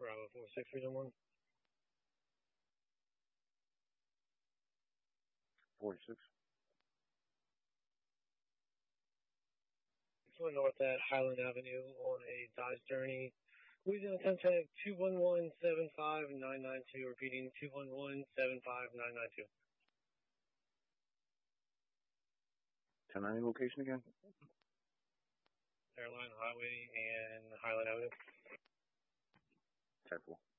Bravo 46311. 46. North at Highland Avenue on a Dodge Journey. Louisiana 10 tag 211-75992, repeating 211-75992. 1090 location again? Airline Highway and Highland Avenue. 10-4.